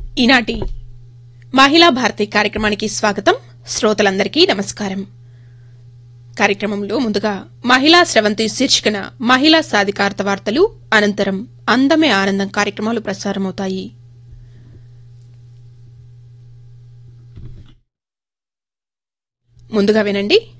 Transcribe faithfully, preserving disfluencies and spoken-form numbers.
ఈనాటి మహిళా భారతి కార్యక్రమానికి స్వాగతం. శ్రోతలందరికీ నమస్కారం. కార్యక్రమంలో ముందుగా మహిళా స్రవంతి శీర్షికన మహిళా సాధికారత వార్తలు, అనంతరం అందమే ఆనందం కార్యక్రమాలు ప్రసారమవుతాయి. ముందుగా వినండి